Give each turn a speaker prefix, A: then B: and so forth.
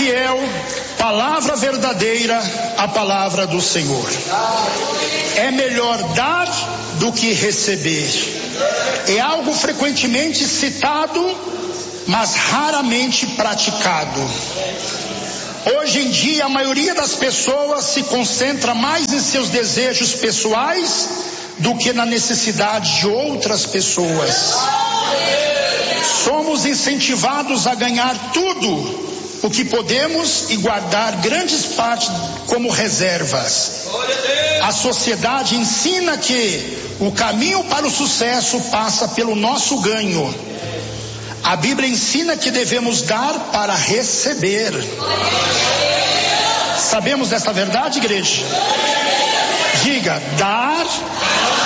A: fiel, palavra verdadeira, a palavra do Senhor. É melhor dar do que receber. É algo frequentemente citado, mas raramente praticado. Hoje em dia, a maioria das pessoas se concentra mais em seus desejos pessoais do que na necessidade de outras pessoas. Somos incentivados a ganhar tudo o que podemos e guardar grandes partes como reservas. A sociedade ensina que o caminho para o sucesso passa pelo nosso ganho. A Bíblia ensina que devemos dar para receber. Sabemos dessa verdade, igreja? Diga, dar